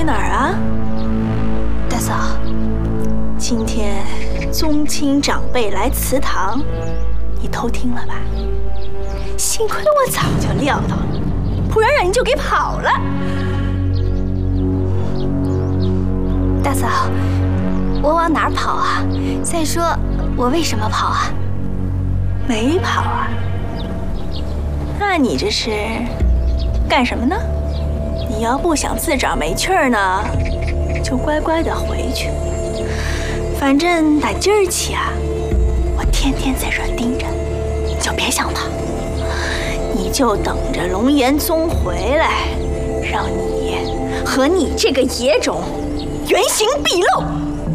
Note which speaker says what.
Speaker 1: 哪儿啊？
Speaker 2: 大嫂，
Speaker 1: 今天宗亲长辈来祠堂，你偷听了吧？幸亏我早就料到了，不然让你就给跑了。
Speaker 2: 大嫂，我往哪儿跑啊？再说我为什么跑啊？
Speaker 1: 没跑啊？那你这是干什么呢？你要不想自找没趣儿呢，就乖乖的回去。反正打今儿起啊，我天天在这儿盯着，你就别想跑。你就等着龙岩宗回来，让你和你这个野种原形毕露。